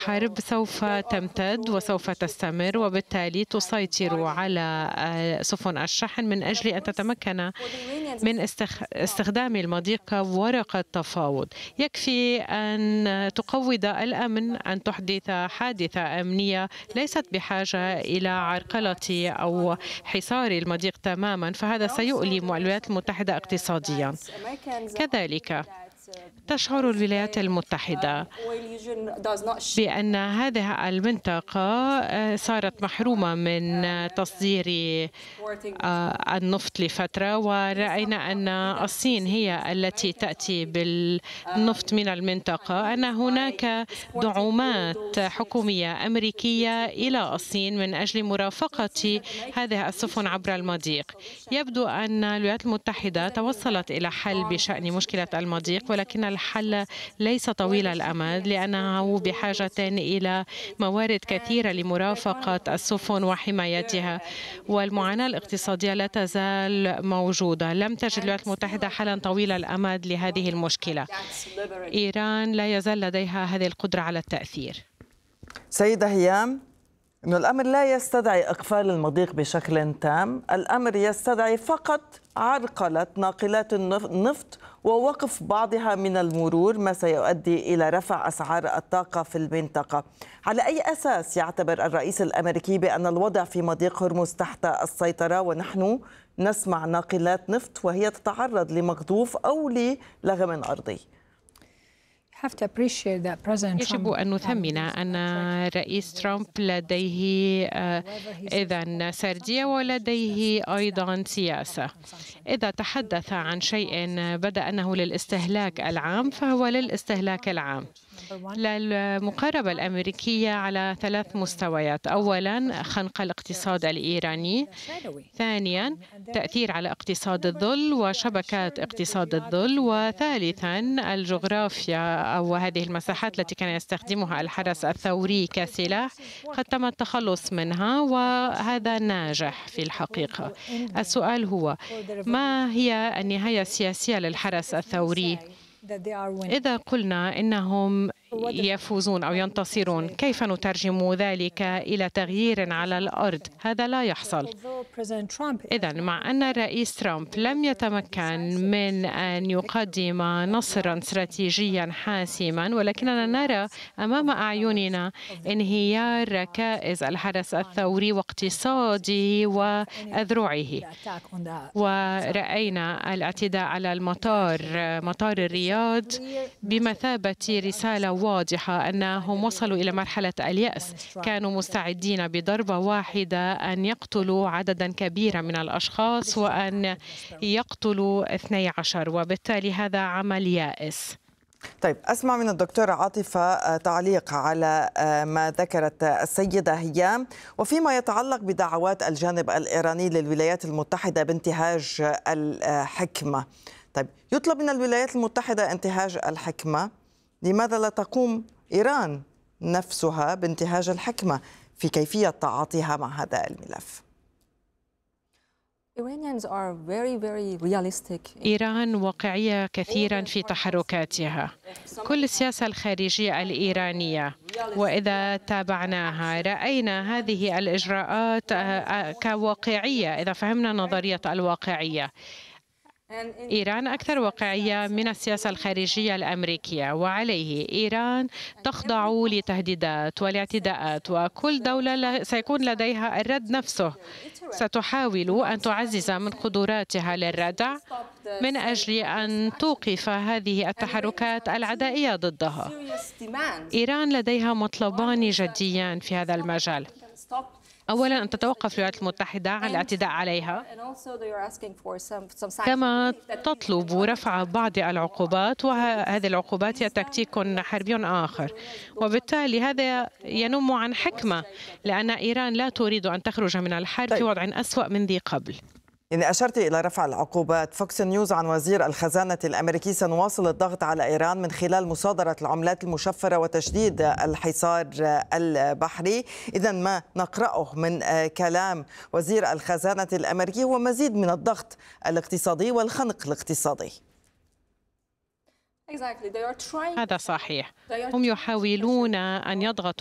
الحرب سوف تمتد وسوف تستمر، وبالتالي تسيطر على سفن الشحن من أجل أن تتمكن من استخدام المضيق كورقة تفاوض. يكفي أن تقوض الأمن، أن تحدث حادثة أمنية ليست بحاجة إلى عرقلة أو حصار المضيق تماما، فهذا سيؤلم الولايات المتحدة اقتصاديا. كذلك تشعر الولايات المتحدة بأن هذه المنطقة صارت محرومة من تصدير النفط لفترة، ورأينا أن الصين هي التي تأتي بالنفط من المنطقة، أن هناك دعومات حكومية أمريكية إلى الصين من أجل مرافقة هذه السفن عبر المضيق. يبدو أن الولايات المتحدة توصلت إلى حل بشأن مشكلة المضيق، ولكن الحل ليس طويل الأمد لأنه بحاجة إلى موارد كثيرة لمرافقة السفن وحمايتها، والمعاناة الاقتصادية لا تزال موجودة. لم تجد الولايات المتحدة حلا طويل الأمد لهذه المشكلة. إيران لا يزال لديها هذه القدرة على التأثير. سيدة هيام، إنه الأمر لا يستدعي إقفال المضيق بشكل تام، الأمر يستدعي فقط عرقلة ناقلات النفط ووقف بعضها من المرور، ما سيؤدي إلى رفع أسعار الطاقة في المنطقة. على أي أساس يعتبر الرئيس الأمريكي بأن الوضع في مضيق هرمز تحت السيطرة ونحن نسمع ناقلات نفط وهي تتعرض لمقذوف أو للغم أرضي؟ يجب أن نثمن أن الرئيس ترامب لديه إذن سردية ولديه أيضا سياسة. إذا تحدث عن شيء بدأ أنه للاستهلاك العام فهو للاستهلاك العام. المقاربة الأمريكية على 3 مستويات: أولا خنق الاقتصاد الإيراني، ثانيا تأثير على اقتصاد الظل وشبكات اقتصاد الظل، وثالثا الجغرافيا أو هذه المساحات التي كان يستخدمها الحرس الثوري كسلاح قد تم التخلص منها، وهذا ناجح في الحقيقة. السؤال هو: ما هي النهاية السياسية للحرس الثوري؟ إذا قلنا إنهم يفوزون أو ينتصرون، كيف نترجم ذلك إلى تغيير على الأرض؟ هذا لا يحصل. إذن مع أن الرئيس ترامب لم يتمكن من أن يقدم نصرا استراتيجيا حاسما، ولكننا نرى أمام أعيننا انهيار ركائز الحرس الثوري واقتصاده وأذرعه، ورأينا الاعتداء على مطار الرياض بمثابة رسالة واضحة أنهم وصلوا إلى مرحلة اليأس. كانوا مستعدين بضربة واحدة أن يقتلوا عددا كبيرا من الأشخاص وأن يقتلوا 12، وبالتالي هذا عمل يائس. طيب، أسمع من الدكتورة عاطفة تعليق على ما ذكرت السيدة هيام وفيما يتعلق بدعوات الجانب الإيراني للولايات المتحدة بانتهاج الحكمة. طيب، يطلب من الولايات المتحدة انتهاج الحكمة، لماذا لا تقوم إيران نفسها بانتهاج الحكمة في كيفية تعاطيها مع هذا الملف؟ إيران واقعية كثيرا في تحركاتها. كل السياسة الخارجية الإيرانية وإذا تابعناها رأينا هذه الإجراءات كواقعية إذا فهمنا نظرية الواقعية. إيران أكثر واقعية من السياسة الخارجية الأمريكية، وعليه إيران تخضع لتهديدات والاعتداءات، وكل دولة سيكون لديها الرد نفسه. ستحاول أن تعزز من قدراتها للردع من أجل أن توقف هذه التحركات العدائية ضدها. إيران لديها مطلبان جديان في هذا المجال: أولا أن تتوقف الولايات المتحدة عن الاعتداء عليها، كما تطلب رفع بعض العقوبات، وهذه العقوبات هي تكتيك حربي آخر. وبالتالي هذا ينم عن حكمة، لأن إيران لا تريد أن تخرج من الحرب في وضع أسوأ من ذي قبل. يعني أشرت إلى رفع العقوبات. فوكس نيوز عن وزير الخزانة الأمريكي: سنواصل الضغط على إيران من خلال مصادرة العملات المشفرة وتشديد الحصار البحري. إذن ما نقرأه من كلام وزير الخزانة الأمريكي هو مزيد من الضغط الاقتصادي والخنق الاقتصادي. هذا صحيح. هم يحاولون أن يضغطوا